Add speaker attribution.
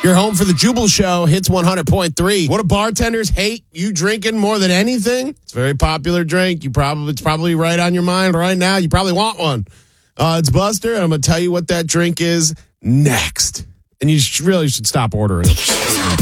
Speaker 1: You're home for the Jubal Show, Hits 100.3. What do bartenders hate you drinking more than anything? It's a very popular drink. It's probably right on your mind right now. You probably want one. It's Buster, and I'm going to tell you what that drink is next. And you really should stop ordering it.